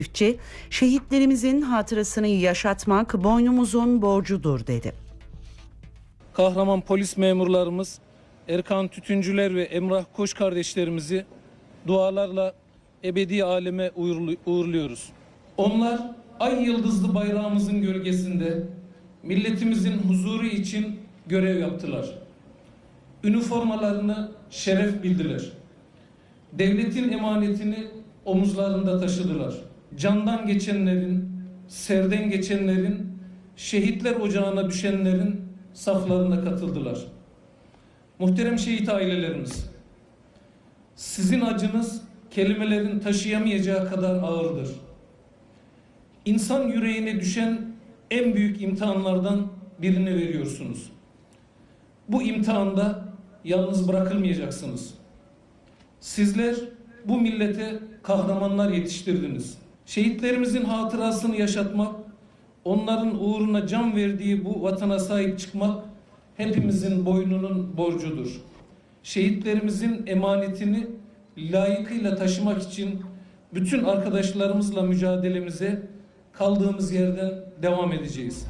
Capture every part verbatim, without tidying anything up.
Çiftçi, şehitlerimizin hatırasını yaşatmak boynumuzun borcudur dedi. Kahraman polis memurlarımız, Erkan Tütüncüler ve Emrah Koç kardeşlerimizi dualarla ebedi aleme uğurluyoruz. Onlar ay yıldızlı bayrağımızın gölgesinde milletimizin huzuru için görev yaptılar. Üniformalarını şeref bildiler. Devletin emanetini omuzlarında taşıdılar. Candan geçenlerin, serden geçenlerin, şehitler ocağına düşenlerin saflarına katıldılar. Muhterem şehit ailelerimiz, sizin acınız kelimelerin taşıyamayacağı kadar ağırdır. İnsan yüreğine düşen en büyük imtihanlardan birini veriyorsunuz. Bu imtihanda yalnız bırakılmayacaksınız. Sizler bu millete kahramanlar yetiştirdiniz. Şehitlerimizin hatırasını yaşatmak, onların uğruna can verdiği bu vatana sahip çıkmak hepimizin boynunun borcudur. Şehitlerimizin emanetini layıkıyla taşımak için bütün arkadaşlarımızla mücadelemize kaldığımız yerden devam edeceğiz.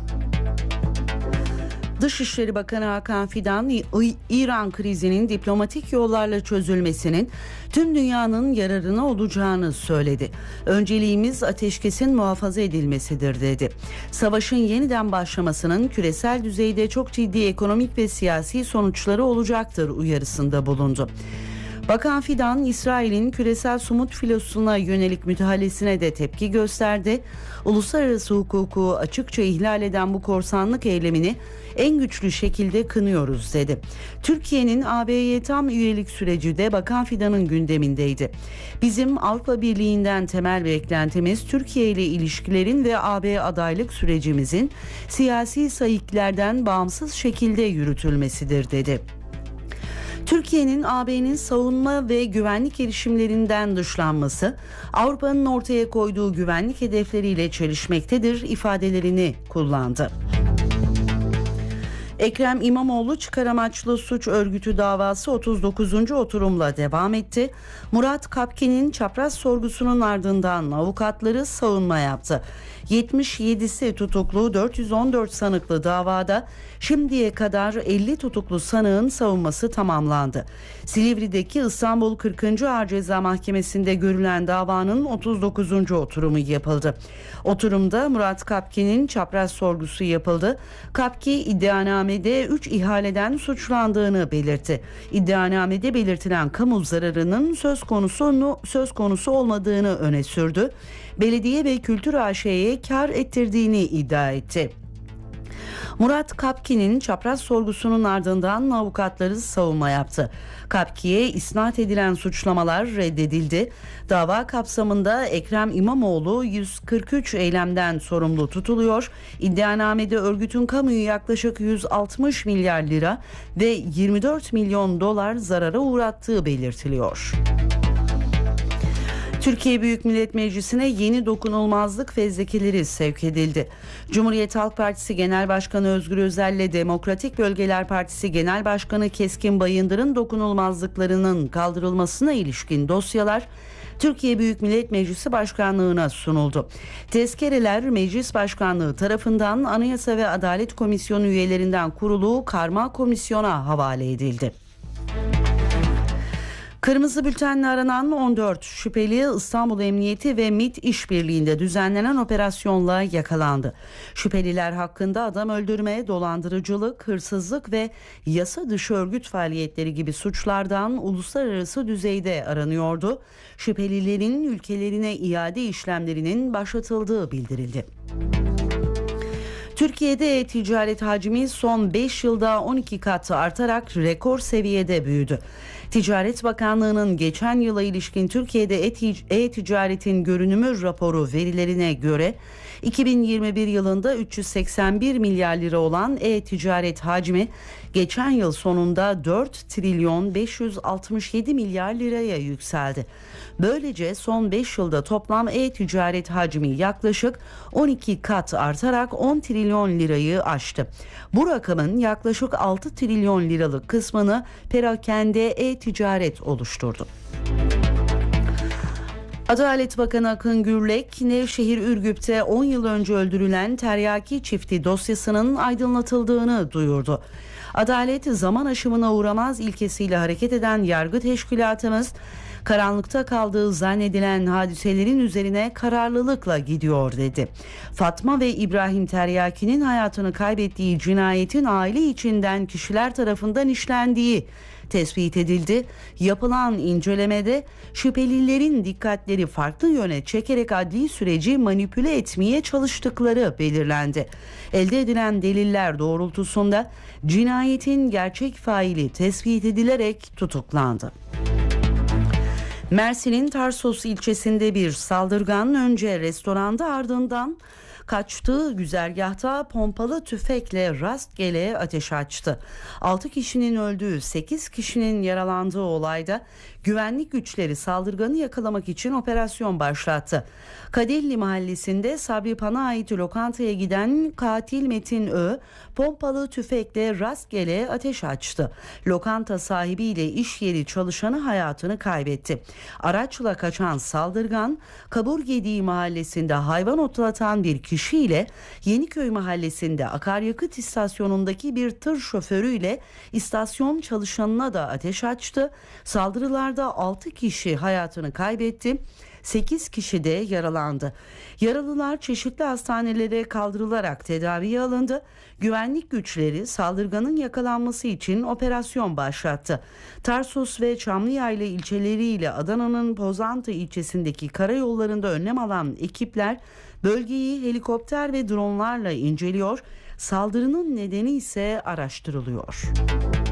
Dışişleri Bakanı Hakan Fidan, İran krizinin diplomatik yollarla çözülmesinin tüm dünyanın yararına olacağını söyledi. Önceliğimiz ateşkesin muhafaza edilmesidir dedi. Savaşın yeniden başlamasının küresel düzeyde çok ciddi ekonomik ve siyasi sonuçları olacaktır uyarısında bulundu. Bakan Fidan, İsrail'in küresel somut filosuna yönelik müdahalesine de tepki gösterdi. Uluslararası hukuku açıkça ihlal eden bu korsanlık eylemini en güçlü şekilde kınıyoruz dedi. Türkiye'nin A B'ye tam üyelik süreci de Bakan Fidan'ın gündemindeydi. Bizim Avrupa Birliği'nden temel beklentimiz Türkiye ile ilişkilerin ve A B adaylık sürecimizin siyasi sayıklardan bağımsız şekilde yürütülmesidir dedi. Türkiye'nin A B'nin savunma ve güvenlik girişimlerinden dışlanması, Avrupa'nın ortaya koyduğu güvenlik hedefleriyle çelişmektedir ifadelerini kullandı. Ekrem İmamoğlu çıkar amaçlı suç örgütü davası otuz dokuzuncu oturumla devam etti. Murat Kapkin'in çapraz sorgusunun ardından avukatları savunma yaptı. yetmiş yedisi tutuklu dört yüz on dört sanıklı davada şimdiye kadar elli tutuklu sanığın savunması tamamlandı. Silivri'deki İstanbul kırkıncı Ağır Ceza Mahkemesi'nde görülen davanın otuz dokuzuncu oturumu yapıldı. Oturumda Murat Kapkin'in çapraz sorgusu yapıldı. Kapki iddianamede üç ihaleden suçlandığını belirtti. İddianamede belirtilen kamu zararının söz konusu söz konusu olmadığını öne sürdü. Belediye ve Kültür A Ş'ye kar ettirdiğini iddia etti. Murat Kapki'nin çapraz sorgusunun ardından avukatları savunma yaptı. Kapki'ye isnat edilen suçlamalar reddedildi. Dava kapsamında Ekrem İmamoğlu yüz kırk üç eylemden sorumlu tutuluyor. İddianamede örgütün kamuyu yaklaşık yüz altmış milyar lira ve yirmi dört milyon dolar zarara uğrattığı belirtiliyor. Türkiye Büyük Millet Meclisi'ne yeni dokunulmazlık fezlekeleri sevk edildi. Cumhuriyet Halk Partisi Genel Başkanı Özgür Özel ile Demokratik Bölgeler Partisi Genel Başkanı Keskin Bayındır'ın dokunulmazlıklarının kaldırılmasına ilişkin dosyalar Türkiye Büyük Millet Meclisi Başkanlığı'na sunuldu. Tezkereler Meclis Başkanlığı tarafından Anayasa ve Adalet Komisyonu üyelerinden kurulu karma komisyona havale edildi. Kırmızı bültenle aranan on dört şüpheli İstanbul Emniyeti ve MİT işbirliğinde düzenlenen operasyonla yakalandı. Şüpheliler hakkında adam öldürme, dolandırıcılık, hırsızlık ve yasa dışı örgüt faaliyetleri gibi suçlardan uluslararası düzeyde aranıyordu. Şüphelilerin ülkelerine iade işlemlerinin başlatıldığı bildirildi. Türkiye'de e-ticaret hacmi son beş yılda on iki kat artarak rekor seviyede büyüdü. Ticaret Bakanlığı'nın geçen yıla ilişkin Türkiye'de e-ticaretin görünümü raporu verilerine göre iki bin yirmi bir yılında üç yüz seksen bir milyar lira olan e-ticaret hacmi geçen yıl sonunda dört trilyon beş yüz altmış yedi milyar liraya yükseldi. Böylece son beş yılda toplam e-ticaret hacmi yaklaşık on iki kat artarak on trilyon lirayı aştı. Bu rakamın yaklaşık altı trilyon liralık kısmını perakende e-ticaret oluşturdu. Adalet Bakanı Akın Gürlek, Nevşehir Ürgüp'te on yıl önce öldürülen Teryaki çifti dosyasının aydınlatıldığını duyurdu. Adalet zaman aşımına uğramaz ilkesiyle hareket eden yargı teşkilatımız, karanlıkta kaldığı zannedilen hadiselerin üzerine kararlılıkla gidiyor dedi. Fatma ve İbrahim Teryaki'nin hayatını kaybettiği cinayetin aile içinden kişiler tarafından işlendiği tespit edildi. Yapılan incelemede şüphelilerin dikkatleri farklı yöne çekerek adli süreci manipüle etmeye çalıştıkları belirlendi. Elde edilen deliller doğrultusunda cinayetin gerçek faili tespit edilerek tutuklandı. Mersin'in Tarsus ilçesinde bir saldırgan önce restoranda ardından kaçtığı güzergahta pompalı tüfekle rastgele ateş açtı. altı kişinin öldüğü, sekiz kişinin yaralandığı olayda güvenlik güçleri saldırganı yakalamak için operasyon başlattı. Kadirli mahallesinde Sabri Pan'a ait lokantaya giden katil Metin Ö, pompalı tüfekle rastgele ateş açtı. Lokanta sahibiyle iş yeri çalışanı hayatını kaybetti. Araçla kaçan saldırgan, Kaburgediği mahallesinde hayvan otlatan bir kişiyle Yeniköy mahallesinde akaryakıt istasyonundaki bir tır şoförüyle istasyon çalışanına da ateş açtı. Saldırılarda altı kişi hayatını kaybetti. sekiz kişi de yaralandı. Yaralılar çeşitli hastanelere kaldırılarak tedaviye alındı. Güvenlik güçleri saldırganın yakalanması için operasyon başlattı. Tarsus ve Çamlıyayla ilçeleriyle Adana'nın Pozantı ilçesindeki karayollarında önlem alan ekipler bölgeyi helikopter ve dronlarla inceliyor. Saldırının nedeni ise araştırılıyor.